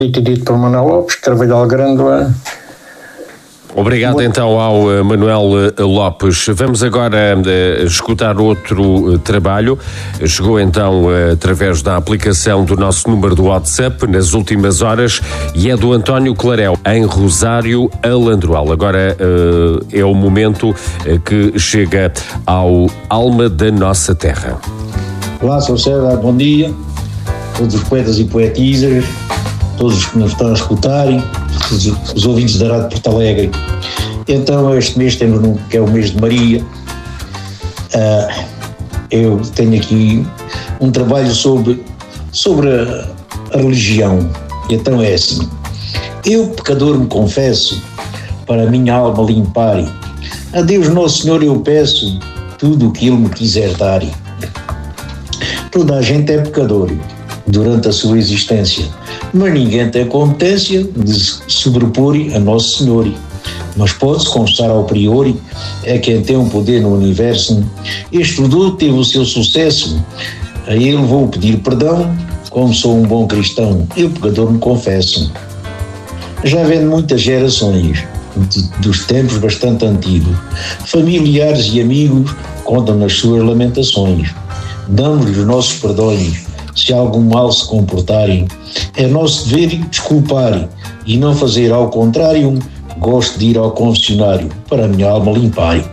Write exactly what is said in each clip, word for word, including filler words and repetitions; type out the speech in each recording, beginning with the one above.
Dito dito por Manuel Lopes, Carvalhal Grândola. Obrigado Boa. Então ao Manuel Lopes. Vamos agora uh, escutar outro uh, trabalho. Chegou então uh, através da aplicação do nosso número do WhatsApp nas últimas horas e é do António Clarel, em Rosário, Alandroal. Agora uh, é o momento uh, que chega ao Alma da Nossa Terra. Olá, sou César, bom dia. Todos os poetas e poetisas, todos os que nos estão a escutarem, os, os ouvintes da Rádio Porto Alegre. Então, este mês temos um, que é o mês de Maria. Uh, eu tenho aqui um trabalho sobre, sobre a, a religião. Então é assim: eu, pecador, me confesso, para a minha alma limpar. A Deus Nosso Senhor eu peço tudo o que Ele me quiser dar. Toda a gente é pecador durante a sua existência, mas ninguém tem competência de se sobrepor a Nosso Senhor. Mas pode-se confessar ao priori, é quem tem um poder no universo. Este produto teve o seu sucesso, a ele vou pedir perdão, como sou um bom cristão, eu pecador me confesso. Já vem de muitas gerações, de, dos tempos bastante antigos, familiares e amigos contam nas suas lamentações. Damos-lhes os nossos perdões, se algum mal se comportarem, é nosso dever desculpar e não fazer ao contrário. Gosto de ir ao confessionário para a minha alma limpar.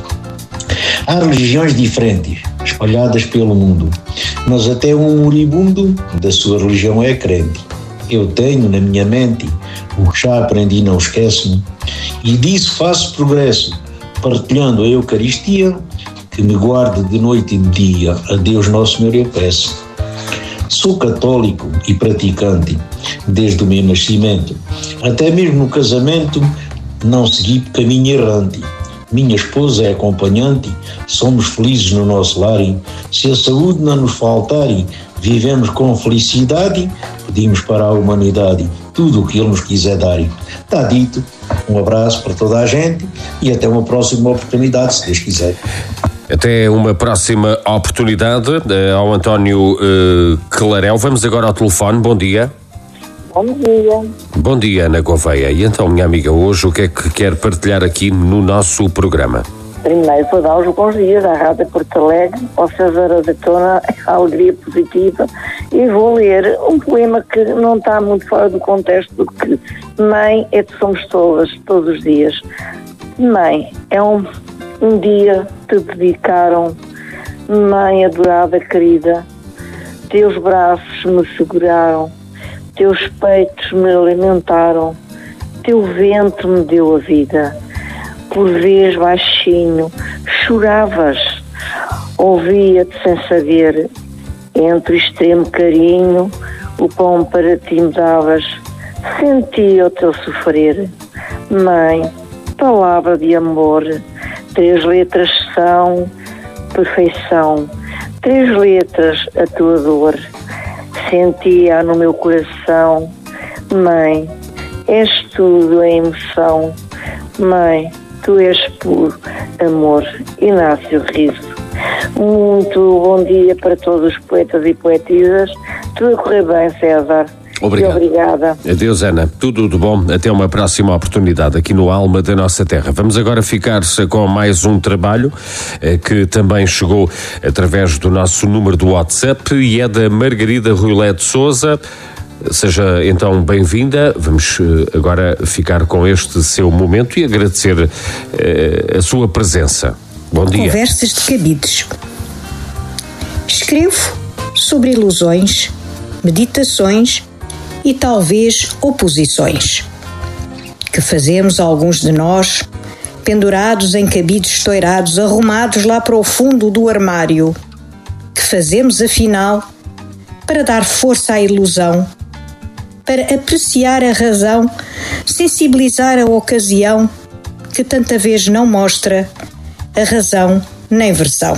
Há religiões diferentes, espalhadas pelo mundo, mas até um moribundo da sua religião é crente. Eu tenho na minha mente o que já aprendi, não esqueço-me, e disso faço progresso, partilhando a Eucaristia, que me guarde de noite e de dia. A Deus Nosso Senhor eu peço. Sou católico e praticante desde o meu nascimento. Até mesmo no casamento não segui caminho errante. Minha esposa é acompanhante, somos felizes no nosso lar. Se a saúde não nos faltar, vivemos com felicidade, pedimos para a humanidade tudo o que Ele nos quiser dar. Está dito, um abraço para toda a gente e até uma próxima oportunidade, se Deus quiser. Até uma próxima oportunidade, uh, ao António uh, Clarel. Vamos agora ao telefone. Bom dia. Bom dia. Bom dia, Ana Gouveia. E então, minha amiga, hoje o que é que quer partilhar aqui no nosso programa? Primeiro, vou dar os bons dias à Rádio Porto Alegre, ao César Azeitona, a alegria positiva, e vou ler um poema que não está muito fora do contexto, porque mãe é que somos todas, todos os dias. Mãe, é um... Um dia te dedicaram, mãe adorada, querida, teus braços me seguraram, teus peitos me alimentaram, teu ventre me deu a vida. Por vez baixinho choravas, ouvia-te sem saber, entre o extremo carinho, o pão para ti me davas, sentia o teu sofrer. Mãe, palavra de amor, três letras são perfeição, três letras a tua dor, sentia no meu coração. Mãe, és tudo em emoção, mãe, tu és puro amor, Inácio Riso. Muito bom dia para todos os poetas e poetisas, tudo a correr bem, César. Obrigado. E obrigada. Adeus, Ana. Tudo de bom. Até uma próxima oportunidade aqui no Alma da Nossa Terra. Vamos agora ficar com mais um trabalho eh, que também chegou através do nosso número do WhatsApp e é da Margarida Ruilé de Sousa. Seja então bem-vinda. Vamos eh, agora ficar com este seu momento e agradecer eh, a sua presença. Bom dia. Conversas de cabides. Escrevo sobre ilusões, meditações e talvez oposições que fazemos alguns de nós, pendurados em cabides estourados, arrumados lá para o fundo do armário, que fazemos afinal para dar força à ilusão, para apreciar a razão, sensibilizar a ocasião que tanta vez não mostra a razão nem versão.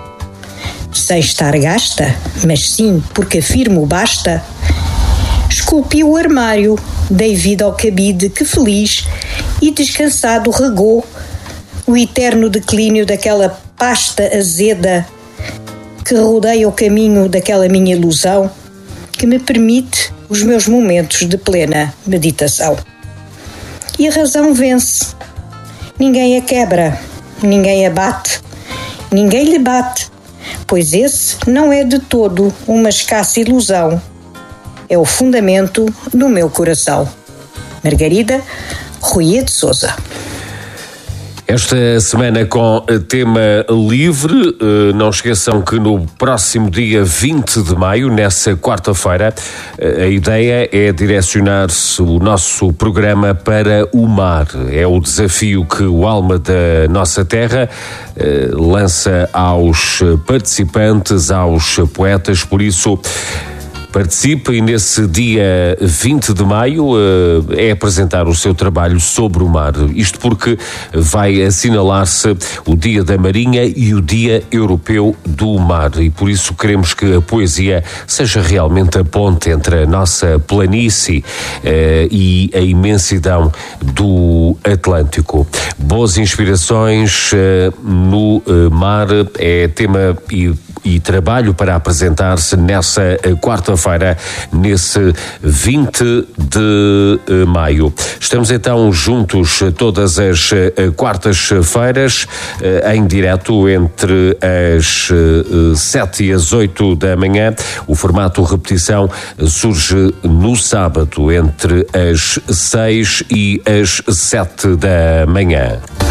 Sem estar gasta, mas sim porque afirmo basta, esculpi o armário, dei vida ao cabide que feliz e descansado regou o eterno declínio daquela pasta azeda que rodeia o caminho daquela minha ilusão, que me permite os meus momentos de plena meditação. E a razão vence. Ninguém a quebra, ninguém a bate, ninguém lhe bate, pois esse não é de todo uma escassa ilusão. É o fundamento do meu coração. Margarida Ruia de Sousa. Esta semana com tema livre, não esqueçam que no próximo dia vinte de maio, nessa quarta-feira, a ideia é direcionar-se o nosso programa para o mar. É o desafio que o Alma da Nossa Terra lança aos participantes, aos poetas, por isso participe e nesse dia vinte de maio é apresentar o seu trabalho sobre o mar. Isto porque vai assinalar-se o Dia da Marinha e o Dia Europeu do Mar e por isso queremos que a poesia seja realmente a ponte entre a nossa planície eh, e a imensidão do Atlântico. Boas inspirações eh, no eh, mar é tema e e trabalho para apresentar-se nessa quarta-feira, nesse vinte de maio. Estamos então juntos todas as quartas-feiras, em direto entre as sete e as oito da manhã. O formato repetição surge no sábado, entre as seis e as sete da manhã.